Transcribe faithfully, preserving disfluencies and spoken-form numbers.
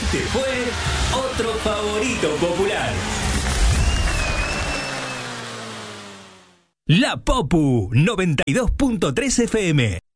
Este fue otro favorito popular. La Popu noventa y dos punto tres F M.